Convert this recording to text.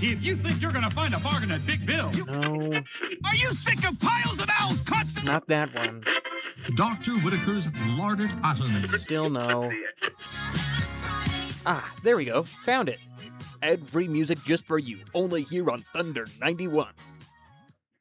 If you think you're gonna find a bargain at Big Bill, No, are you sick of piles of owls constantly? not that one. Dr. Whitaker's Larded Atoms. Still no. Ah, there we go. Found it. Ad-free music just for you, only here on Thunder 91.